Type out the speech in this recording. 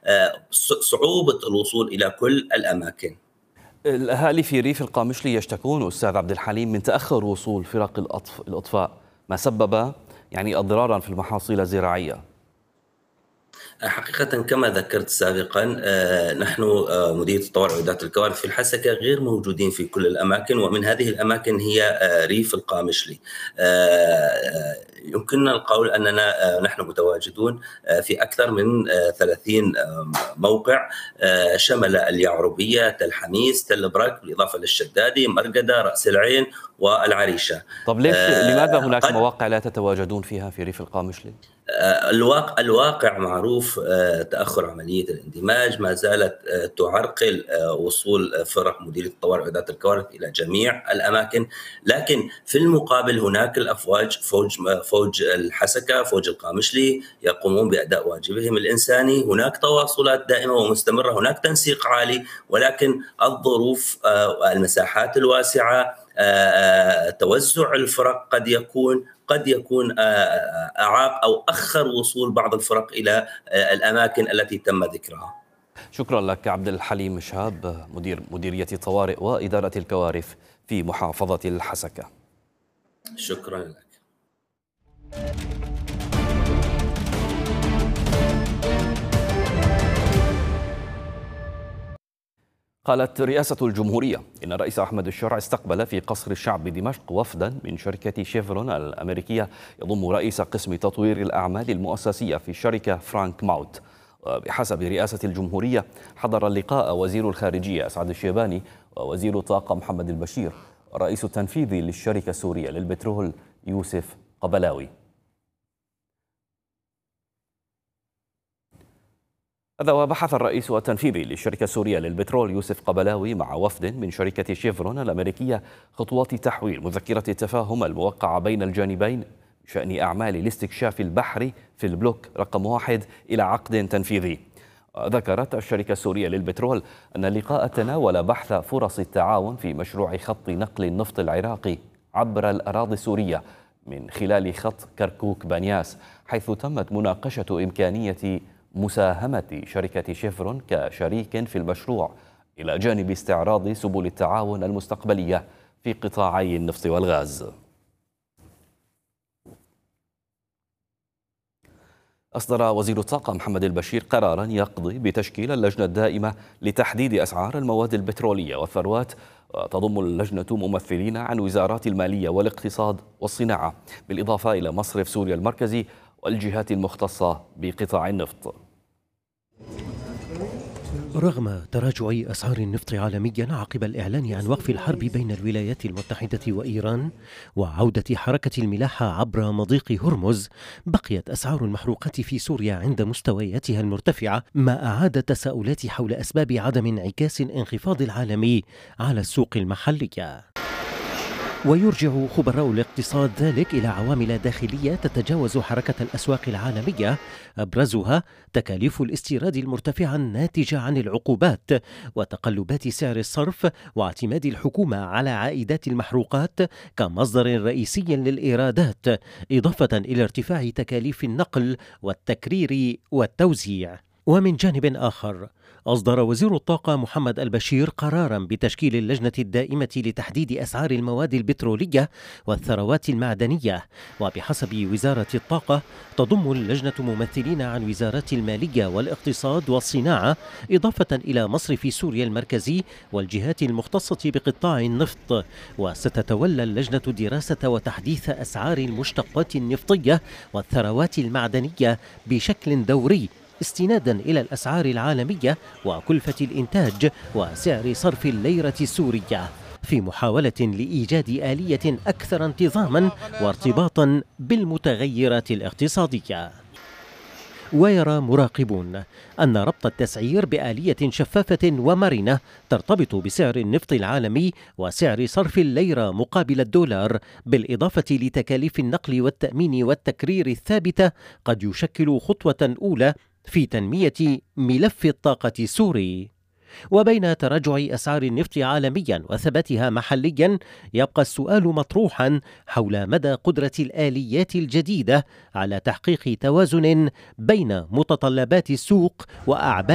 صعوبة الوصول إلى كل الأماكن. الأهالي في ريف القامشلي يشتكون أستاذ عبد الحليم من تأخر وصول فرق الإطفاء، ما سبب أضرارا في المحاصيل الزراعية. حقيقة كما ذكرت سابقا، نحن مديرية الطوارئ وإدارة الكوارث في الحسكة غير موجودين في كل الأماكن، ومن هذه الأماكن هي ريف القامشلي. يمكننا القول أننا نحن متواجدون في أكثر من 30 موقع، شمل اليعربية، تل حميس، تل برك، بالإضافة للشدادي، مرقدة، رأس العين والعريشة. طب لماذا هناك مواقع لا تتواجدون فيها في ريف القامشلي؟ الواقع معروف، تأخر عملية الاندماج ما زالت تعرقل وصول فرق مديرية الطوارئ وإدارة الكوارث إلى جميع الأماكن، لكن في المقابل هناك الأفواج، فوج الحسكة، فوج القامشلي، يقومون بأداء واجبهم الإنساني. هناك تواصلات دائمة ومستمرة، هناك تنسيق عالي، ولكن الظروف، المساحات الواسعة، توزع الفرق قد يكون أعاق أو أخر وصول بعض الفرق إلى الأماكن التي تم ذكرها. شكرا لك عبد الحليم شهاب، مديرية الطوارئ وإدارة الكوارث في محافظة الحسكة. شكرا لك. قالت رئاسة الجمهورية إن الرئيس أحمد الشرع استقبل في قصر الشعب بدمشق وفدا من شركة شيفرون الأمريكية يضم رئيس قسم تطوير الأعمال المؤسسية في الشركة فرانك ماوت. وبحسب رئاسة الجمهورية حضر اللقاء وزير الخارجية أسعد الشيباني ووزير الطاقة محمد البشير والرئيس التنفيذي للشركة السورية للبترول يوسف قبلاوي. هذا وبحث الرئيس التنفيذي للشركة السورية للبترول يوسف قبلاوي مع وفد من شركة شيفرون الأمريكية خطوات تحويل مذكرة التفاهم الموقعة بين الجانبين بشأن أعمال الاستكشاف البحري في البلوك رقم 1 إلى عقد تنفيذي. ذكرت الشركة السورية للبترول أن اللقاء تناول بحث فرص التعاون في مشروع خط نقل النفط العراقي عبر الأراضي السورية من خلال خط كركوك بنياس، حيث تمت مناقشة إمكانية مساهمة شركة شيفرون كشريك في المشروع إلى جانب استعراض سبل التعاون المستقبلية في قطاعي النفط والغاز. أصدر وزير الطاقة محمد البشير قراراً يقضي بتشكيل اللجنة الدائمة لتحديد أسعار المواد البترولية والثروات، وتضم اللجنة ممثلين عن وزارات المالية والاقتصاد والصناعة، بالإضافة إلى مصرف سوريا المركزي والجهات المختصة بقطاع النفط. رغم تراجع أسعار النفط عالميا عقب الإعلان عن وقف الحرب بين الولايات المتحدة وإيران وعودة حركة الملاحة عبر مضيق هرمز، بقيت أسعار المحروقات في سوريا عند مستوياتها المرتفعة، ما أعاد تساؤلات حول أسباب عدم انعكاس الانخفاض العالمي على السوق المحلية. ويرجع خبراء الاقتصاد ذلك إلى عوامل داخلية تتجاوز حركة الأسواق العالمية، أبرزها تكاليف الاستيراد المرتفعة الناتجة عن العقوبات وتقلبات سعر الصرف واعتماد الحكومة على عائدات المحروقات كمصدر رئيسي للإيرادات، إضافة إلى ارتفاع تكاليف النقل والتكرير والتوزيع. ومن جانب آخر، أصدر وزير الطاقة محمد البشير قراراً بتشكيل اللجنة الدائمة لتحديد أسعار المواد البترولية والثروات المعدنية، وبحسب وزارة الطاقة تضم اللجنة ممثلين عن وزارات المالية والاقتصاد والصناعة، إضافة إلى مصرف سوريا المركزي والجهات المختصة بقطاع النفط. وستتولى اللجنة دراسة وتحديث أسعار المشتقات النفطية والثروات المعدنية بشكل دوري، استنادا إلى الأسعار العالمية وكلفة الإنتاج وسعر صرف الليرة السورية، في محاولة لإيجاد آلية أكثر انتظاما وارتباطا بالمتغيرات الاقتصادية. ويرى مراقبون أن ربط التسعير بآلية شفافة ومرنة ترتبط بسعر النفط العالمي وسعر صرف الليرة مقابل الدولار، بالإضافة لتكاليف النقل والتأمين والتكرير الثابتة، قد يشكل خطوة أولى في تنمية ملف الطاقة السوري. وبين تراجع أسعار النفط عالميا وثباتها محليا، يبقى السؤال مطروحا حول مدى قدرة الآليات الجديدة على تحقيق توازن بين متطلبات السوق وأعباء